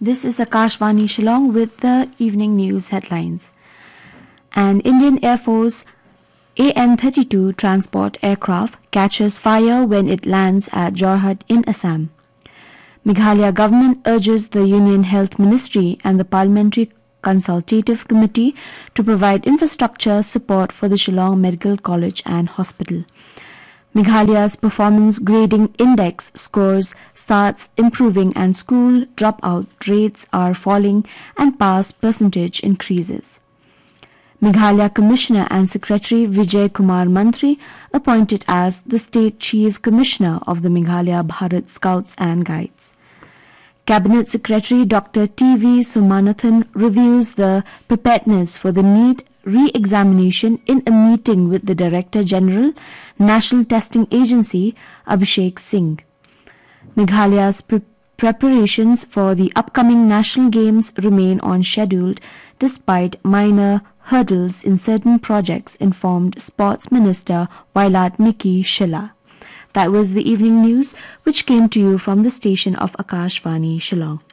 This is Akashvani Shillong with the evening news headlines. An Indian Air Force AN-32 transport aircraft catches fire when it lands at Jorhat in Assam. Meghalaya government urges the Union Health Ministry and the Parliamentary Consultative Committee to provide infrastructure support for the Shillong Medical College and Hospital. Meghalaya's performance grading index scores starts improving and school dropout rates are falling and pass percentage increases. Meghalaya Commissioner and Secretary Vijay Kumar Mantri appointed as the State Chief Commissioner of the Meghalaya Bharat Scouts and Guides. Cabinet Secretary Dr. T.V. Somanathan reviews the preparedness for the NEET re-examination in a meeting with the Director General, National Testing Agency, Abhishek Singh. Meghalaya's preparations for the upcoming National Games remain on schedule despite minor hurdles in certain projects, informed Sports Minister Vailat Miki Shilla. That was the evening news, which came to you from the station of Akashvani Shillong.